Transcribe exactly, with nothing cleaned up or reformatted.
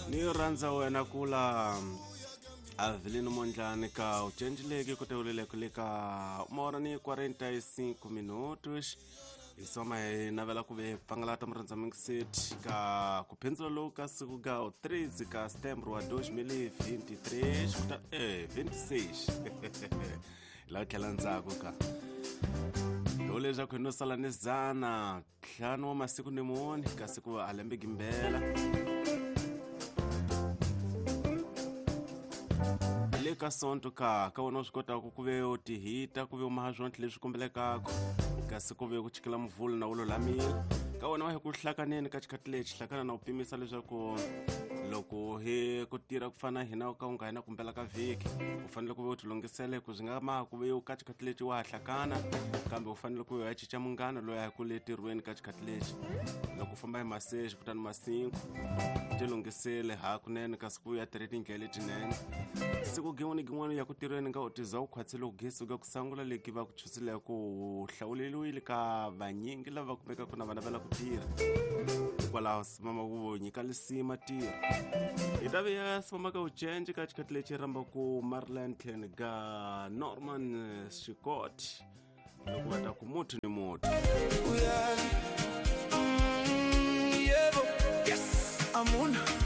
Ni rhandza wena kula Avelino Mondlane ka uchenjileke ku tewulele ku le ka mora ni quarenta e cinco minutos isoma hi navela ku ve pangalata murhandza mingset ka ku phendzela lowu ka siku ka treze ka September wa dois mil e vinte e três kuta eh vinte e seis la tlhela ndzhaku ka lo leswaku hi no sala ni zana ntlhanu wa masiku ni muni ka siku a lembe gimbela le ka sonto ka ka wona swi kota ku ku ve u tihita ku ve u maha swontlhe leswi kombelekaka kasi ku ve ku chikela mvula na ulo lamile ka wona wa hi ku hlakaneni ka xikhathi lexi hlakana na u pimisa leswaku loko he ku tirha ku fana hina ka u nga hina kumbela ka vhiki u fanele ku ve u tilungisele ku swi nga maha ku ve u ka xikhathi lexi wa ha hlakana kambe u fanele ku ve u ya cinca munghana loyi a ku le tirhweni ka xikhathi lexi loko u famba hi maseji kutani masinku tilungisele ha kunene kasi ku ya tirhe tindlela letinene siku gin'wana gin'wana ya ku tirhweni nga u tiza u khwatsile ku gezi ka ku sangula leki va ku chusile ku hlawuleliwile ka vanyingi lava kumekaka na vana va la ku tirha hikwalaho mama ku nyika lisima tirha hi ta ve simama ka ucenje ka xikhathi lexi rhamba ku Marlon Clan ka Norman Shikot loko va ta ku muti ni muti Yes, I'm on